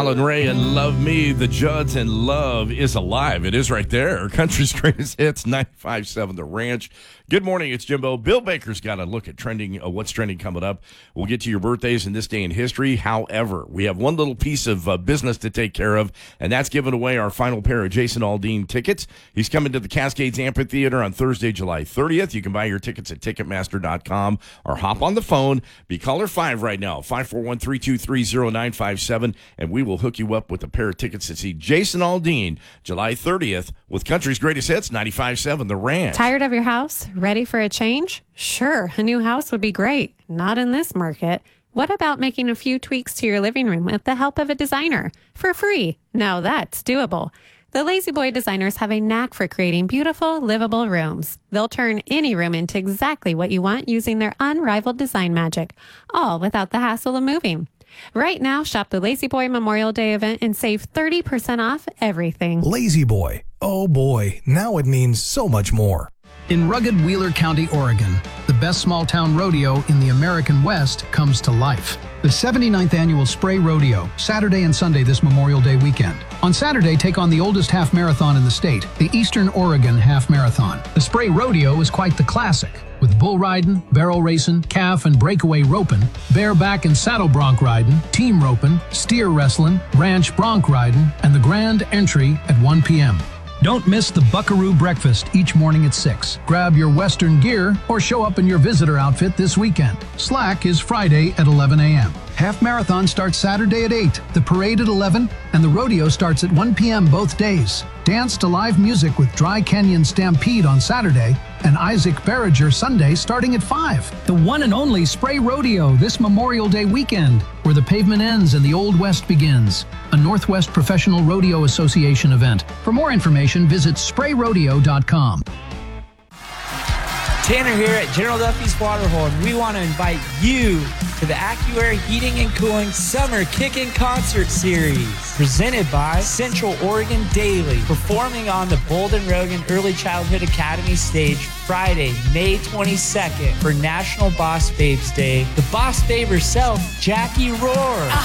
Alan Ray and Love Me, the Judds, and Love is Alive. It is right there. Country's Greatest Hits, 95.7 The Ranch. Good morning, it's Jimbo. Bill Baker's got a look at trending, what's trending coming up. We'll get to your birthdays in this day in history. However, we have one little piece of business to take care of, and that's giving away our final pair of Jason Aldean tickets. He's coming to the Cascades Amphitheater on Thursday, July 30th. You can buy your tickets at Ticketmaster.com or hop on the phone. Be caller 5 right now, 541-323-0957, and we will hook you up with a pair of tickets to see Jason Aldean July 30th with Country's Greatest Hits, 95.7 The Ranch. Tired of your house? Ready for a change? Sure, a new house would be great. Not in this market. What about making a few tweaks to your living room with the help of a designer? For free. Now that's doable. The Lazy Boy designers have a knack for creating beautiful, livable rooms. They'll turn any room into exactly what you want using their unrivaled design magic, all without the hassle of moving. Right now, shop the Lazy Boy Memorial Day event and save 30% off everything. Lazy Boy. Oh boy, now it means so much more. In rugged Wheeler County, Oregon, the best small-town rodeo in the American West comes to life. The 79th Annual Spray Rodeo, Saturday and Sunday this Memorial Day weekend. On Saturday, take on the oldest half marathon in the state, the Eastern Oregon Half Marathon. The Spray Rodeo is quite the classic, with bull riding, barrel racing, calf and breakaway roping, bareback and saddle bronc riding, team roping, steer wrestling, ranch bronc riding, and the grand entry at 1 p.m. Don't miss the Buckaroo Breakfast each morning at 6. Grab your Western gear or show up in your visitor outfit this weekend. Slack is Friday at 11 a.m. Half Marathon starts Saturday at 8, the parade at 11, and the rodeo starts at 1 p.m. both days. Dance to live music with Dry Canyon Stampede on Saturday and Isaac Barriger Sunday starting at 5. The one and only Spray Rodeo this Memorial Day weekend, where the pavement ends and the Old West begins. A Northwest Professional Rodeo Association event. For more information, visit sprayrodeo.com. Tanner here at General Duffy's Waterhole, and we want to invite you to the AccuAir Heating and Cooling Summer Kickin' Concert Series, presented by Central Oregon Daily, performing on the Bolden Rogan Early Childhood Academy stage Friday, May 22nd for National Boss Babes Day. The Boss Babe herself, Jackie Rohr.